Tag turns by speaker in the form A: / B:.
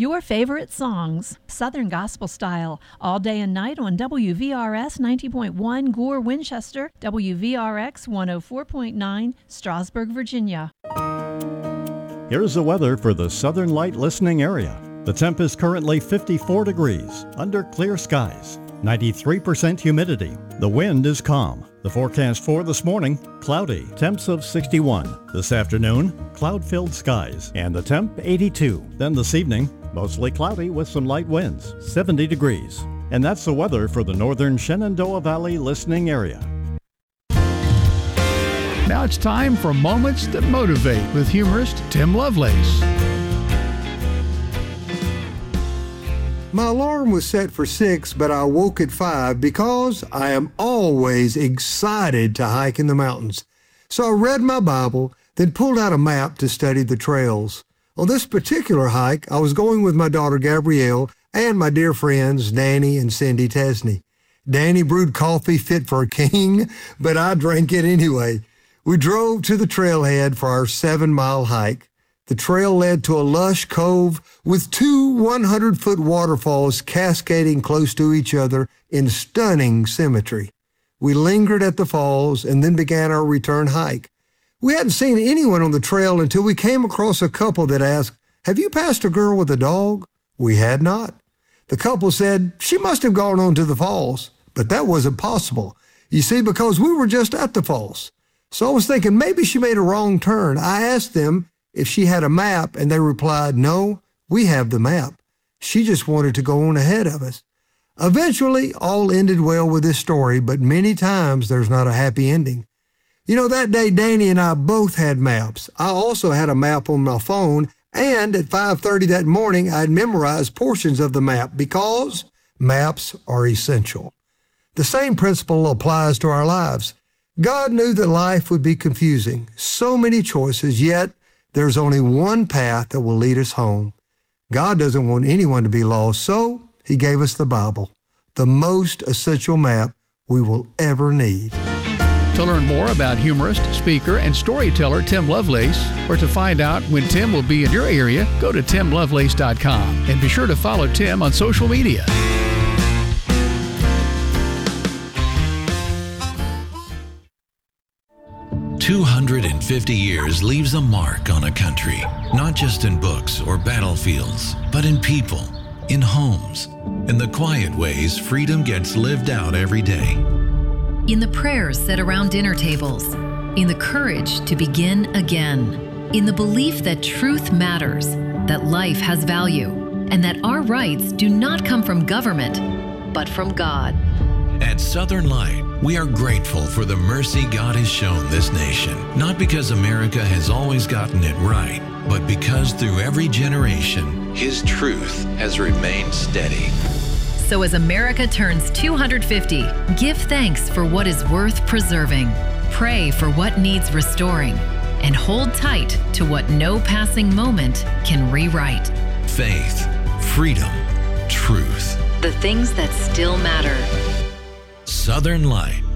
A: Your favorite songs, Southern Gospel Style, all day and night on WVRS 90.1 Gore, Winchester, WVRX 104.9 Strasburg, Virginia.
B: Here's the weather for the Southern Light listening area. The temp is currently 54 degrees under clear skies, 93% humidity. The wind is calm. The forecast for this morning, cloudy, temps of 61. This afternoon, cloud-filled skies, and the temp 82. Then this evening, mostly cloudy with some light winds, 70 degrees. And that's the weather for the northern Shenandoah Valley listening area.
C: Now it's time for Moments That Motivate with humorist Tim Lovelace.
D: My alarm was set for 6, but I woke at 5 because I am always excited to hike in the mountains. So I read my Bible, then pulled out a map to study the trails. On this particular hike, I was going with my daughter Gabrielle and my dear friends Danny and Cindy Tesney. Danny brewed coffee fit for a king, but I drank it anyway. We drove to the trailhead for our 7-mile hike. The trail led to a lush cove with 2 100-foot waterfalls cascading close to each other in stunning symmetry. We lingered at the falls and then began our return hike. We hadn't seen anyone on the trail until we came across a couple that asked, "Have you passed a girl with a dog?" We had not. The couple said she must have gone on to the falls, but that wasn't possible. You see, because we were just at the falls. So I was thinking maybe she made a wrong turn. I asked them if she had a map, and they replied, "No, we have the map. She just wanted to go on ahead of us." Eventually, all ended well with this story, but many times there's not a happy ending. You know, that day, Danny and I both had maps. I also had a map on my phone, and at 5:30 that morning, I'd memorized portions of the map because maps are essential. The same principle applies to our lives. God knew that life would be confusing, so many choices, yet there's only one path that will lead us home. God doesn't want anyone to be lost, so He gave us the Bible, the most essential map we will ever need.
C: To learn more about humorist, speaker, and storyteller Tim Lovelace, or to find out when Tim will be in your area, go to timlovelace.com and be sure to follow Tim on social media.
E: "250 years leaves a mark on a country, not just in books or battlefields, but in people, in homes, in the quiet ways freedom gets lived out every day.
F: In the prayers said around dinner tables, in the courage to begin again, in the belief that truth matters, that life has value, and that our rights do not come from government, but from God."
E: At Southern Light, we are grateful for the mercy God has shown this nation, not because America has always gotten it right, but because through every generation, His truth has remained steady.
F: So as America turns 250, give thanks for what is worth preserving, pray for what needs restoring, and hold tight to what no passing moment can rewrite.
E: Faith, freedom, truth.
F: The things that still matter.
E: Southern Light.